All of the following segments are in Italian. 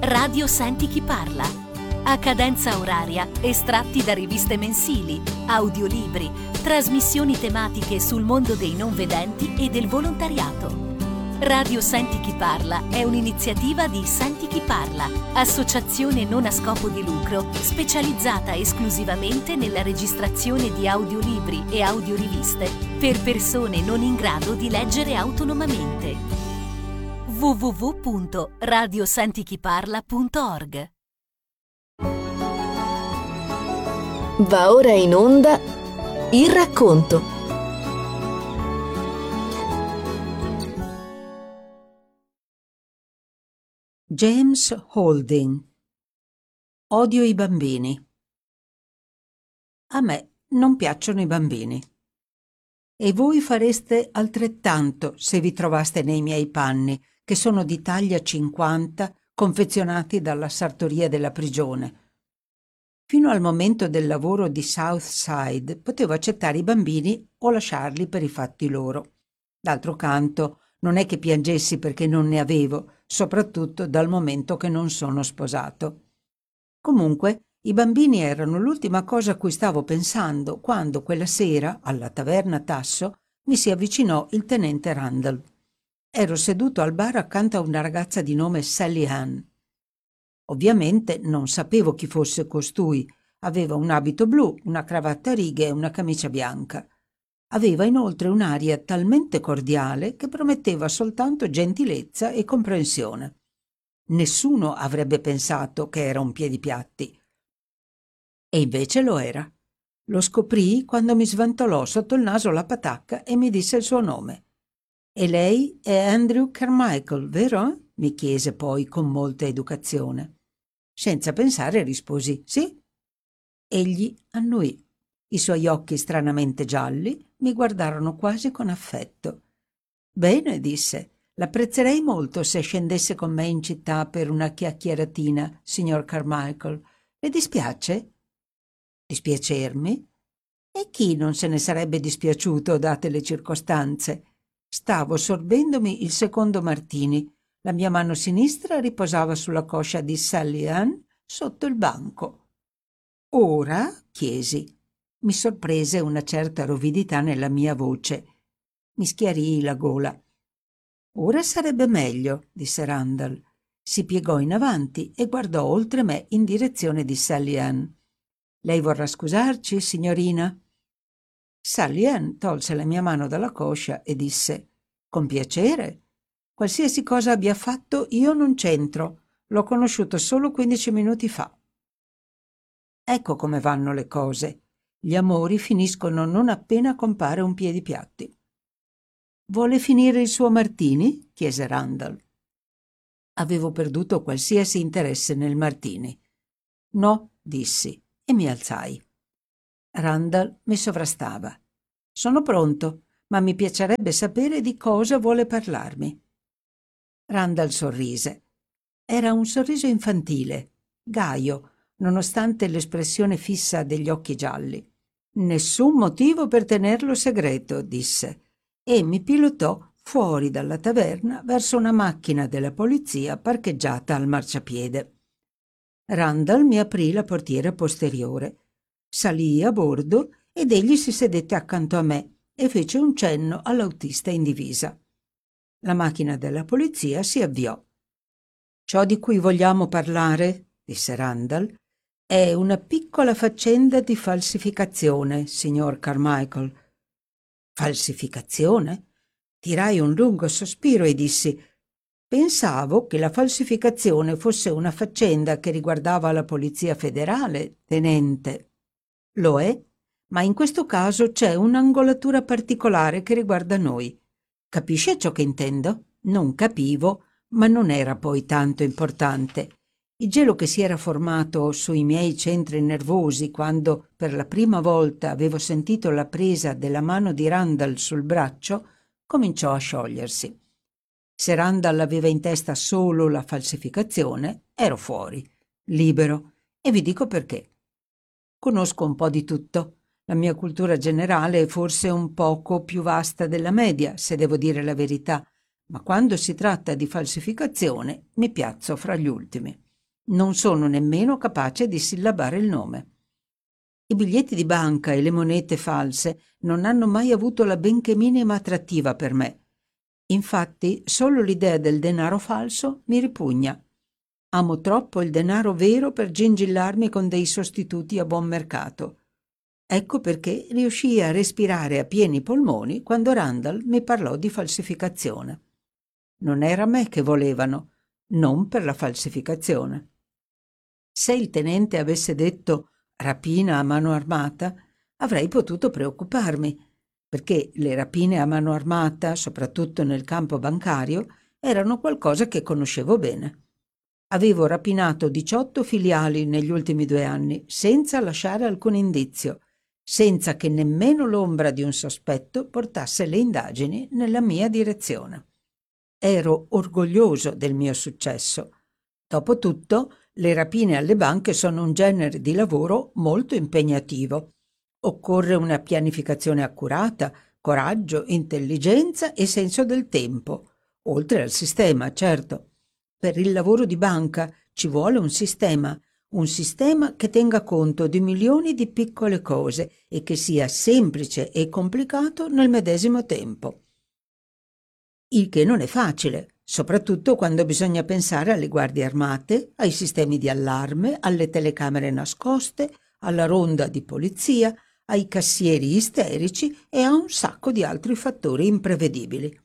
Radio Senti chi parla. A cadenza oraria, estratti da riviste mensili, audiolibri, trasmissioni tematiche sul mondo dei non vedenti e del volontariato. Radio Senti chi parla è un'iniziativa di Senti chi parla, associazione non a scopo di lucro specializzata esclusivamente nella registrazione di audiolibri e audioriviste per persone non in grado di leggere autonomamente. www.radiosentichiparla.org. Va ora in onda il racconto. James Holding. Odio i bambini. A me non piacciono i bambini. E voi fareste altrettanto se vi trovaste nei miei panni, che sono di taglia 50, confezionati dalla sartoria della prigione. Fino al momento del lavoro di Southside potevo accettare i bambini o lasciarli per i fatti loro. D'altro canto, non è che piangessi perché non ne avevo, soprattutto dal momento che non sono sposato. Comunque, i bambini erano l'ultima cosa a cui stavo pensando quando quella sera, alla taverna Tasso, mi si avvicinò il tenente Randall. Ero seduto al bar accanto a una ragazza di nome Sally Ann. Ovviamente non sapevo chi fosse costui. Aveva un abito blu, una cravatta a righe e una camicia bianca. Aveva inoltre un'aria talmente cordiale che prometteva soltanto gentilezza e comprensione. Nessuno avrebbe pensato che era un piedipiatti. E invece lo era. Lo scoprii quando mi svantolò sotto il naso la patacca e mi disse il suo nome. «E lei è Andrew Carmichael, vero?» mi chiese poi con molta educazione. Senza pensare risposi «sì». Egli annuì. I suoi occhi stranamente gialli mi guardarono quasi con affetto. «Bene», disse, «l'apprezzerei molto se scendesse con me in città per una chiacchieratina, signor Carmichael. Le dispiace?» «Dispiacermi? E chi non se ne sarebbe dispiaciuto, date le circostanze?» Stavo sorbendomi il secondo martini. La mia mano sinistra riposava sulla coscia di Sally Ann sotto il banco. «Ora?» chiesi. Mi sorprese una certa rovidità nella mia voce. Mi schiarii la gola. «Ora sarebbe meglio», disse Randall. Si piegò in avanti e guardò oltre me in direzione di Sally Ann. «Lei vorrà scusarci, signorina?» Sally Ann tolse la mia mano dalla coscia e disse: «Con piacere. Qualsiasi cosa abbia fatto io non c'entro. L'ho conosciuto solo 15 minuti fa». Ecco come vanno le cose. Gli amori finiscono non appena compare un piedipiatti. «Vuole finire il suo martini?» chiese Randall. Avevo perduto qualsiasi interesse nel martini. «No», dissi e mi alzai. Randall mi sovrastava. «Sono pronto, ma mi piacerebbe sapere di cosa vuole parlarmi». Randall sorrise. Era un sorriso infantile, gaio, nonostante l'espressione fissa degli occhi gialli. «Nessun motivo per tenerlo segreto», disse, e mi pilotò fuori dalla taverna verso una macchina della polizia parcheggiata al marciapiede. Randall mi aprì la portiera posteriore. Salii a bordo ed egli si sedette accanto a me e fece un cenno all'autista in divisa. La macchina della polizia si avviò. «Ciò di cui vogliamo parlare», disse Randall, «è una piccola faccenda di falsificazione, signor Carmichael». «Falsificazione?» Tirai un lungo sospiro e dissi: «Pensavo che la falsificazione fosse una faccenda che riguardava la Polizia Federale, tenente». «Lo è, ma in questo caso c'è un'angolatura particolare che riguarda noi. Capisce ciò che intendo?» Non capivo, ma non era poi tanto importante. Il gelo che si era formato sui miei centri nervosi quando per la prima volta avevo sentito la presa della mano di Randall sul braccio cominciò a sciogliersi. Se Randall aveva in testa solo la falsificazione, ero fuori, libero, e vi dico perché. Conosco un po' di tutto. La mia cultura generale è forse un poco più vasta della media, se devo dire la verità, ma quando si tratta di falsificazione mi piazzo fra gli ultimi. Non sono nemmeno capace di sillabare il nome. I biglietti di banca e le monete false non hanno mai avuto la benché minima attrattiva per me. Infatti, solo l'idea del denaro falso mi ripugna. Amo troppo il denaro vero per gingillarmi con dei sostituti a buon mercato. Ecco perché riuscii a respirare a pieni polmoni quando Randall mi parlò di falsificazione. Non era me che volevano, non per la falsificazione. Se il tenente avesse detto rapina a mano armata, avrei potuto preoccuparmi, perché le rapine a mano armata, soprattutto nel campo bancario, erano qualcosa che conoscevo bene. Avevo rapinato 18 filiali negli ultimi 2 anni, senza lasciare alcun indizio, senza che nemmeno l'ombra di un sospetto portasse le indagini nella mia direzione. Ero orgoglioso del mio successo. Dopotutto, le rapine alle banche sono un genere di lavoro molto impegnativo. Occorre una pianificazione accurata, coraggio, intelligenza e senso del tempo, oltre al sistema, certo. Per il lavoro di banca ci vuole un sistema che tenga conto di milioni di piccole cose e che sia semplice e complicato nel medesimo tempo. Il che non è facile, soprattutto quando bisogna pensare alle guardie armate, ai sistemi di allarme, alle telecamere nascoste, alla ronda di polizia, ai cassieri isterici e a un sacco di altri fattori imprevedibili.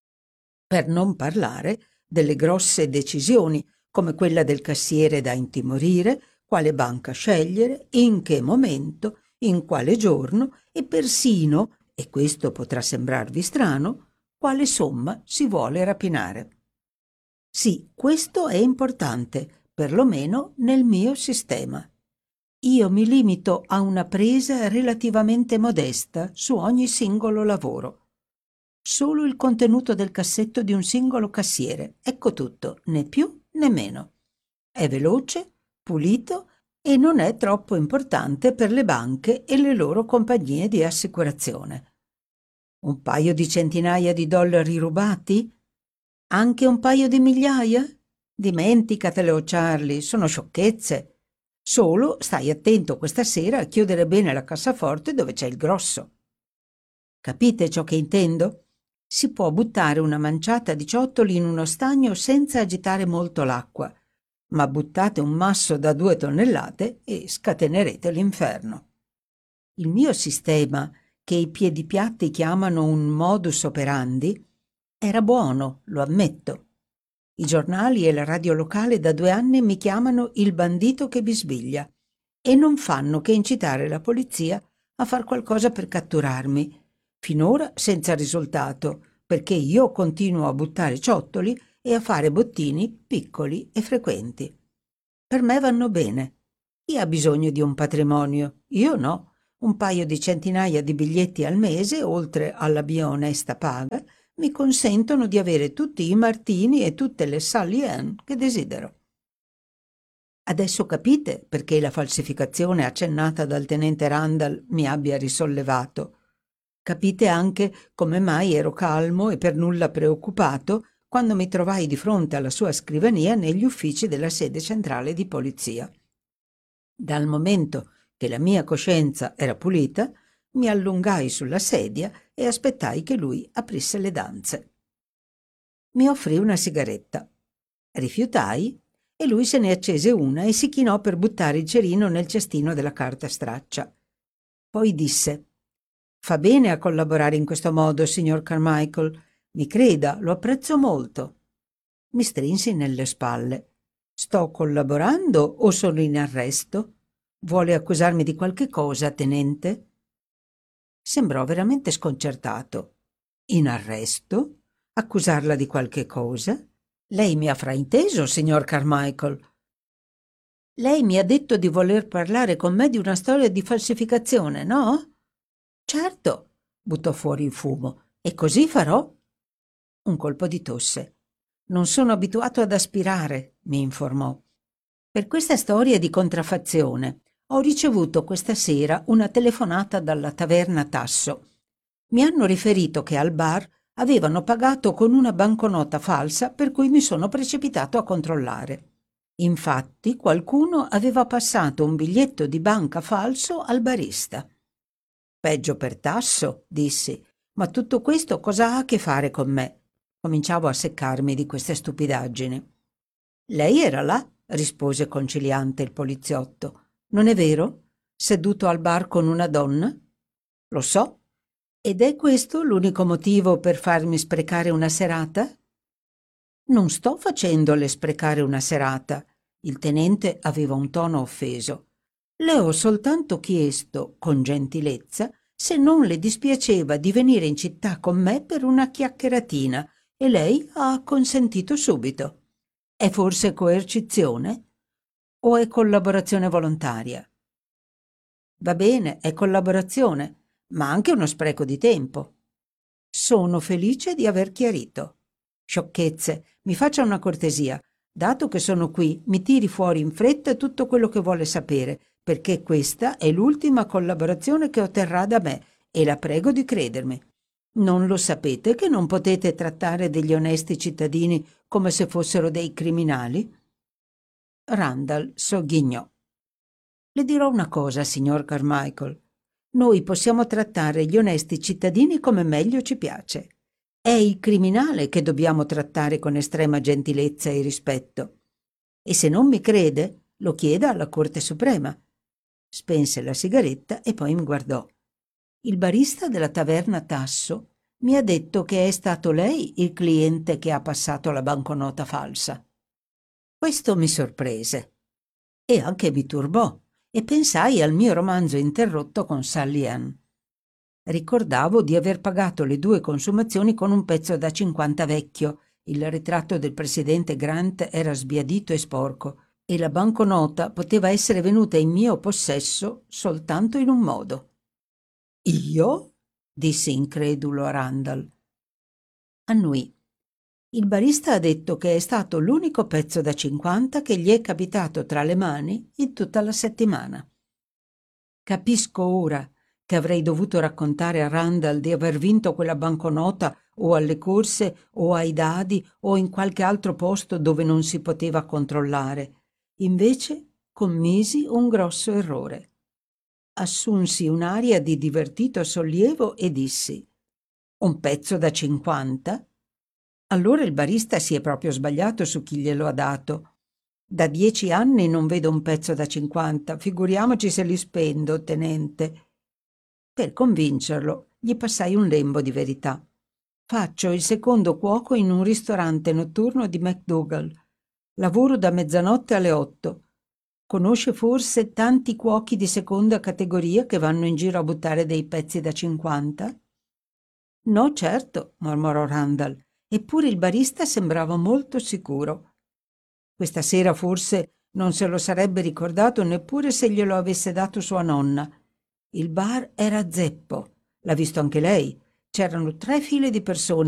Per non parlare delle grosse decisioni, come quella del cassiere da intimorire, quale banca scegliere, in che momento, in quale giorno e persino, e questo potrà sembrarvi strano, quale somma si vuole rapinare. Sì, questo è importante, perlomeno nel mio sistema. Io mi limito a una presa relativamente modesta su ogni singolo lavoro. Solo il contenuto del cassetto di un singolo cassiere, ecco tutto, né più né meno. È veloce, pulito e non è troppo importante per le banche e le loro compagnie di assicurazione. Un paio di centinaia di dollari rubati? Anche un paio di migliaia? Dimenticatelo, Charlie, sono sciocchezze. Solo stai attento questa sera a chiudere bene la cassaforte dove c'è il grosso. Capite ciò che intendo? Si può buttare una manciata di ciottoli in uno stagno senza agitare molto l'acqua, ma buttate un masso da 2 tonnellate e scatenerete l'inferno. Il mio sistema, che i piedipiatti chiamano un modus operandi, era buono, lo ammetto. I giornali e la radio locale da 2 anni mi chiamano il bandito che bisbiglia e non fanno che incitare la polizia a far qualcosa per catturarmi. Finora senza risultato, perché io continuo a buttare ciottoli e a fare bottini piccoli e frequenti. Per me vanno bene. Chi ha bisogno di un patrimonio? Io no. Un paio di centinaia di biglietti al mese, oltre alla mia onesta paga, mi consentono di avere tutti i Martini e tutte le Sally Ann che desidero. Adesso capite perché la falsificazione accennata dal tenente Randall mi abbia risollevato. Capite anche come mai ero calmo e per nulla preoccupato quando mi trovai di fronte alla sua scrivania negli uffici della sede centrale di polizia. Dal momento che la mia coscienza era pulita, mi allungai sulla sedia e aspettai che lui aprisse le danze. Mi offrì una sigaretta. Rifiutai e lui se ne accese una e si chinò per buttare il cerino nel cestino della carta straccia. Poi disse: «Fa bene a collaborare in questo modo, signor Carmichael. Mi creda, lo apprezzo molto». Mi strinsi nelle spalle. «Sto collaborando o sono in arresto? Vuole accusarmi di qualche cosa, tenente?» Sembrò veramente sconcertato. «In arresto? Accusarla di qualche cosa? Lei mi ha frainteso, signor Carmichael. Lei mi ha detto di voler parlare con me di una storia di falsificazione, no?» «Certo», buttò fuori il fumo, «e così farò». Un colpo di tosse. «Non sono abituato ad aspirare», mi informò. «Per questa storia di contraffazione ho ricevuto questa sera una telefonata dalla taverna Tasso. Mi hanno riferito che al bar avevano pagato con una banconota falsa, per cui mi sono precipitato a controllare. Infatti qualcuno aveva passato un biglietto di banca falso al barista. Peggio per Tasso, dissi, ma tutto questo cosa ha a che fare con me? Cominciavo a seccarmi di queste stupidaggini. Lei era là, rispose conciliante il poliziotto. Non è vero? Seduto al bar con una donna? Lo so. Ed è questo l'unico motivo per farmi sprecare una serata? Non sto facendole sprecare una serata. Il tenente aveva un tono offeso. Le ho soltanto chiesto, con gentilezza, se non le dispiaceva di venire in città con me per una chiacchieratina, e lei ha acconsentito subito. È forse coercizione? O è collaborazione volontaria? Va bene, è collaborazione, ma anche uno spreco di tempo. Sono felice di aver chiarito. Sciocchezze, mi faccia una cortesia. Dato che sono qui, mi tiri fuori in fretta tutto quello che vuole sapere, perché questa è l'ultima collaborazione che otterrà da me, e la prego di credermi. Non lo sapete che non potete trattare degli onesti cittadini come se fossero dei criminali? Randall sogghignò. Le dirò una cosa, signor Carmichael. Noi possiamo trattare gli onesti cittadini come meglio ci piace. È il criminale che dobbiamo trattare con estrema gentilezza e rispetto. E se non mi crede, lo chieda alla Corte Suprema. Spense la sigaretta e poi mi guardò. Il barista della taverna Tasso mi ha detto che è stato lei il cliente che ha passato la banconota falsa. Questo mi sorprese e anche mi turbò, e pensai al mio romanzo interrotto con Sally Ann. Ricordavo di aver pagato le 2 consumazioni con un pezzo da 50 vecchio. Il ritratto del presidente Grant era sbiadito e sporco, e la banconota poteva essere venuta in mio possesso soltanto in un modo. Io? Dissi incredulo a Randall. Annui. Il barista ha detto che è stato l'unico pezzo da 50 che gli è capitato tra le mani in tutta la settimana. Capisco ora che avrei dovuto raccontare a Randall di aver vinto quella banconota o alle corse o ai dadi o in qualche altro posto dove non si poteva controllare. Invece commisi un grosso errore. Assunsi un'aria di divertito sollievo e dissi: un pezzo da 50? Allora il barista si è proprio sbagliato su chi glielo ha dato. Da 10 anni non vedo un pezzo da 50, figuriamoci se li spendo, tenente. Per convincerlo, gli passai un lembo di verità. Faccio il secondo cuoco in un ristorante notturno di McDougall. Lavoro da mezzanotte alle 8. Conosce forse tanti cuochi di seconda categoria che vanno in giro a buttare dei pezzi da 50? No, certo, mormorò Randall. Eppure il barista sembrava molto sicuro. Questa sera forse non se lo sarebbe ricordato neppure se glielo avesse dato sua nonna. Il bar era zeppo. L'ha visto anche lei. C'erano 3 file di persone